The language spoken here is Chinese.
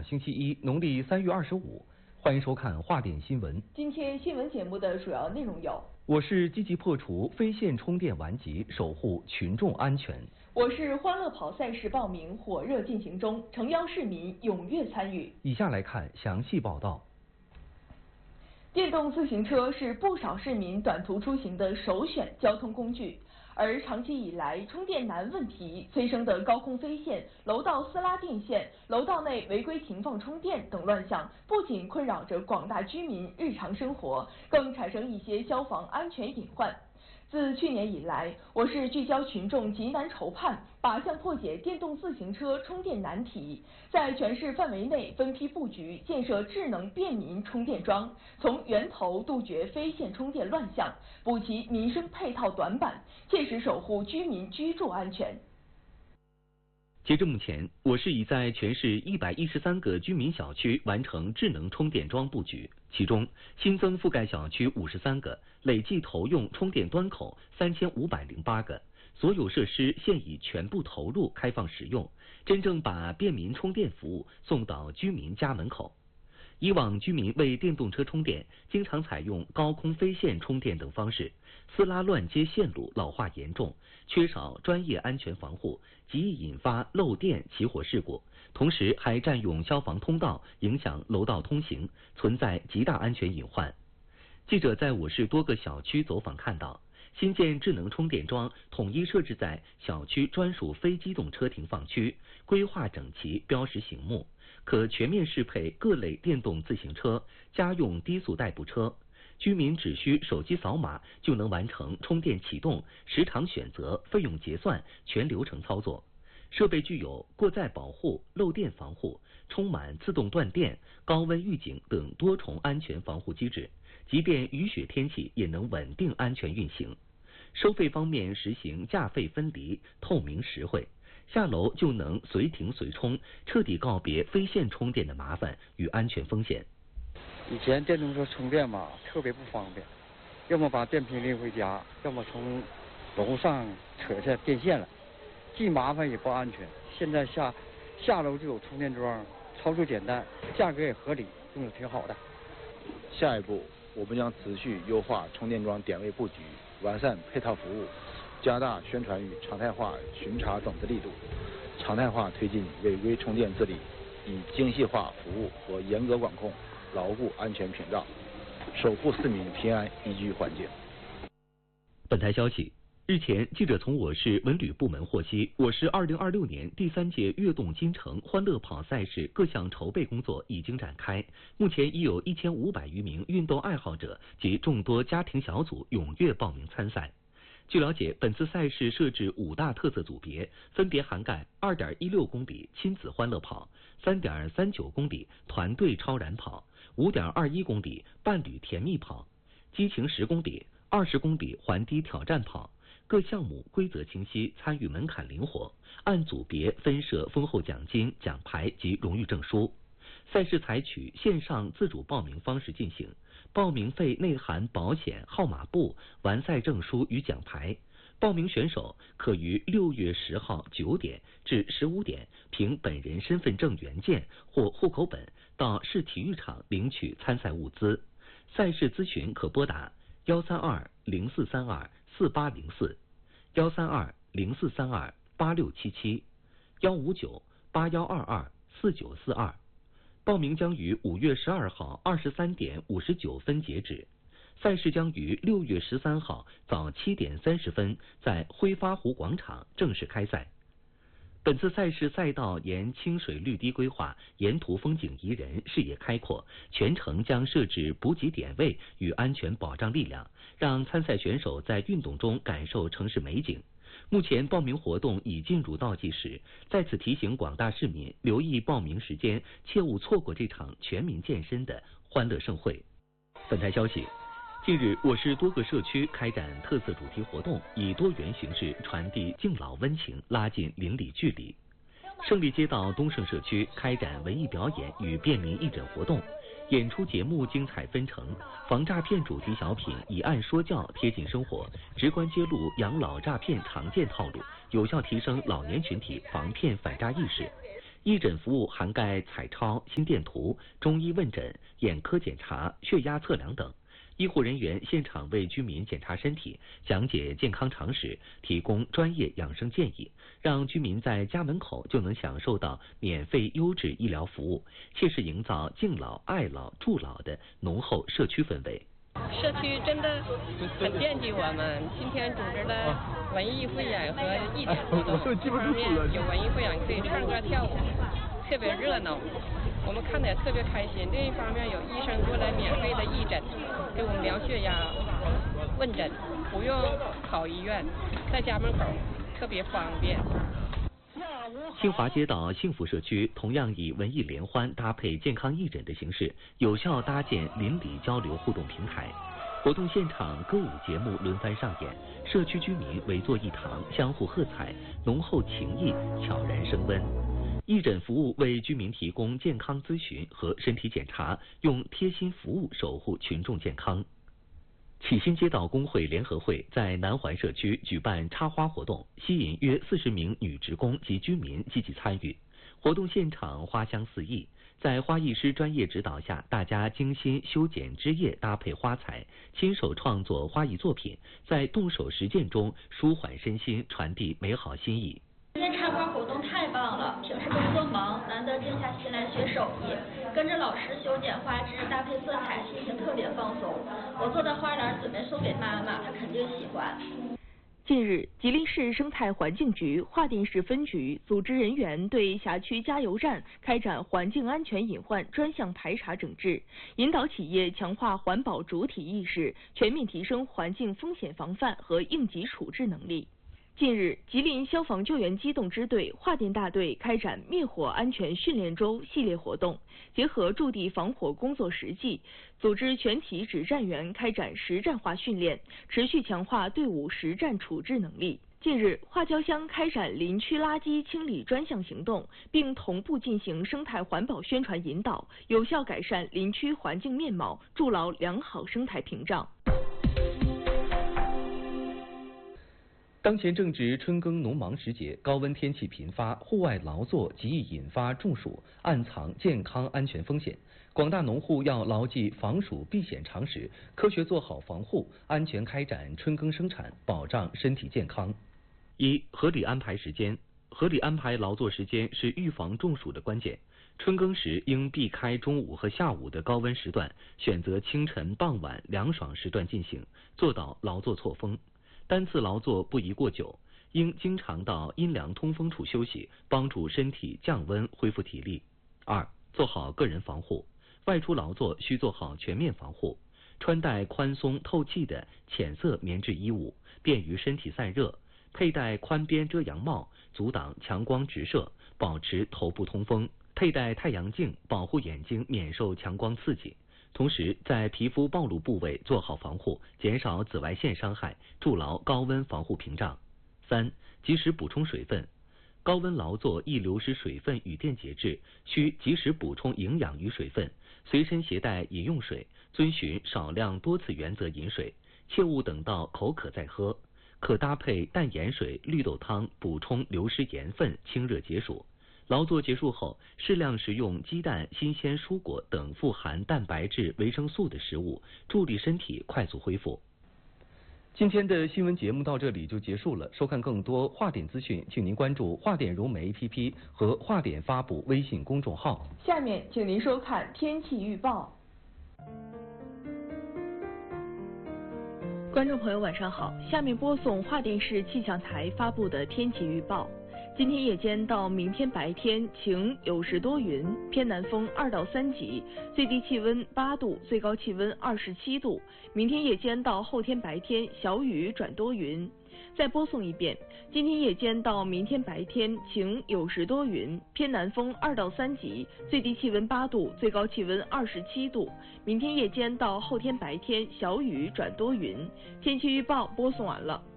星期一，农历3月25，欢迎收看话点新闻。 今天新闻节目的主要内容有： 我市积极破除非线充电顽疾，守护群众安全； 我市欢乐跑赛事报名火热进行中，诚邀市民踊跃参与。 以下来看详细报道。 电动自行车是不少市民短途出行的首选交通工具，而长期以来充电难问题催生的高空飞线、楼道私拉电线、楼道内违规停放充电等乱象，不仅困扰着广大居民日常生活，更产生一些消防安全隐患。自去年以来，我市聚焦群众急难愁盼，靶向破解电动自行车充电难题，在全市范围内分批布局建设智能便民充电桩，从源头杜绝非线充电乱象，补齐民生配套短板，切实守护居民居住安全。 截至目前，我市已在全市113个居民小区完成智能充电桩布局，其中新增覆盖小区53个，累计投用充电端口3508个，所有设施现已全部投入开放使用，真正把便民充电服务送到居民家门口。以往居民为电动车充电，经常采用高空飞线充电等方式，私拉乱接线路老化严重，缺少专业安全防护，极易引发漏电起火事故，同时还占用消防通道，影响楼道通行，存在极大安全隐患。记者在我市多个小区走访看到，新建智能充电桩统一设置在小区专属非机动车停放区，规划整齐，标识醒目，可全面适配各类电动自行车、家用低速代步车。居民只需手机扫码就能完成充电启动、时长选择、费用结算全流程操作。设备具有过载保护、漏电防护、充满自动断电、高温预警等多重安全防护机制，即便雨雪天气也能稳定安全运行。收费方面实行价费分离，透明实惠，下楼就能随停随充，彻底告别非线充电的麻烦与安全风险。 以前电动车充电嘛特别不方便，要么把电瓶拎回家，要么从楼上扯下电线来，既麻烦也不安全。现在下楼就有充电桩，操作简单，价格也合理，用的挺好的。 下一步，我们将持续优化充电桩点位布局，完善配套服务，加大宣传与常态化巡查整治力度，常态化推进违规充电治理，以精细化服务和严格管控牢固安全屏障，守护市民平安宜居环境。 本台消息，日前，记者从我市文旅部门获悉，我市2026年第3届跃动金城欢乐跑赛事各项筹备工作已经展开，目前已有1500余名运动爱好者及众多家庭小组踊跃报名参赛。据了解，本次赛事设置5大特色组别，分别涵盖2.16公里亲子欢乐跑、3.39公里团队超燃跑、5.21公里伴侣甜蜜跑、激情10公里、20公里环堤挑战跑。各项目规则清晰，参与门槛灵活，按组别分设丰厚奖金、奖牌及荣誉证书。赛事采取线上自主报名方式进行，报名费内含保险、号码布、完赛证书与奖牌。报名选手可于6月10号9点至15点凭本人身份证原件或户口本到市体育场领取参赛物资。赛事咨询可拨打132-0432-4804、132-0432-8677、159-8122-4942。报名将于5月12号23点59分截止。赛事将于6月13号早7点30分在挥发湖广场正式开赛。本次赛事赛道沿清水绿堤规划，沿途风景宜人，视野开阔，全程将设置补给点位与安全保障力量，让参赛选手在运动中感受城市美景。目前报名活动已进入倒计时，在此提醒广大市民留意报名时间，切勿错过这场全民健身的欢乐盛会。本台消息，近日，我市多个社区开展特色主题活动，以多元形式传递敬老温情，拉近邻里距离。胜利街道东胜社区开展文艺表演与便民义诊活动，演出节目精彩纷呈，防诈骗主题小品以案说教，贴近生活，直观揭露养老诈骗常见套路，有效提升老年群体防骗反诈意识。 义诊服务涵盖彩超、心电图、中医问诊、眼科检查、血压测量等。医护人员现场为居民检查身体，讲解健康常识，提供专业养生建议，让居民在家门口就能享受到免费优质医疗服务，切实营造敬老、爱老、助老的浓厚社区氛围。 社区真的很惦记我们，今天组织的文艺汇演和义诊活动，一方面有文艺汇演可以唱歌跳舞，特别热闹，我们看的也特别开心。另一方面有医生过来免费的义诊，给我们量血压、问诊，不用跑医院，在家门口特别方便。 新华街道幸福社区同样以文艺联欢搭配健康义诊的形式，有效搭建邻里交流互动平台。活动现场歌舞节目轮番上演，社区居民围坐一堂，相互喝彩，浓厚情谊悄然升温。义诊服务为居民提供健康咨询和身体检查，用贴心服务守护群众健康。启新街道工会联合会在南环社区举办插花活动，吸引约40名女职工及居民积极参与。活动现场花香四溢，在花艺师专业指导下，大家精心修剪枝叶，搭配花材，亲手创作花艺作品，在动手实践中舒缓身心，传递美好心意。 今天插花活动太棒了，平时工作忙，难得静下心来学手艺，跟着老师修剪花枝，搭配色彩，心情特别放松。我做的花篮准备送给妈妈，她肯定喜欢。 近日，吉林市生态环境局桦甸市分局组织人员对辖区加油站开展环境安全隐患专项排查整治，引导企业强化环保主体意识，全面提升环境风险防范和应急处置能力。近日，吉林消防救援机动支队桦甸大队开展灭火安全训练周系列活动，结合驻地防火工作实际，组织全体指战员开展实战化训练，持续强化队伍实战处置能力。近日，华侨乡开展林区垃圾清理专项行动，并同步进行生态环保宣传引导，有效改善林区环境面貌，筑牢良好生态屏障。 当前正值春耕农忙时节，高温天气频发，户外劳作极易引发中暑，暗藏健康安全风险。广大农户要牢记防暑避险常识，科学做好防护，安全开展春耕生产，保障身体健康。一、合理安排时间。合理安排劳作时间是预防中暑的关键。春耕时应避开中午和下午的高温时段，选择清晨、傍晚凉爽时段进行，做到劳作错峰。单次劳作不宜过久，应经常到阴凉通风处休息，帮助身体降温恢复体力。二、做好个人防护，外出劳作需做好全面防护，穿戴宽松透气的浅色棉质衣物，便于身体散热，佩戴宽边遮阳帽，阻挡强光直射，保持头部通风，佩戴太阳镜，保护眼睛免受强光刺激。同时，在皮肤暴露部位做好防护，减少紫外线伤害，筑牢高温防护屏障。三、及时补充水分。高温劳作易流失水分与电解质，需及时补充营养与水分，随身携带饮用水，遵循少量多次原则饮水，切勿等到口渴再喝。可搭配淡盐水、绿豆汤补充流失盐分，清热解暑。劳作结束后，适量食用鸡蛋、新鲜蔬果等富含蛋白质、维生素的食物，助力身体快速恢复。今天的新闻节目到这里就结束了。收看更多华典资讯，请您关注华典融媒 APP 和华典发布微信公众号。 下面，请您收看天气预报。观众朋友，晚上好，下面播送华电市气象台发布的天气预报。今天夜间到明天白天晴，有时多云，偏南风2到3级，最低气温8度，最高气温27度。明天夜间到后天白天小雨转多云。再播送一遍，今天夜间到明天白天晴，有时多云，偏南风2到3级，最低气温8度，最高气温27度。明天夜间到后天白天小雨转多云。天气预报播送完了。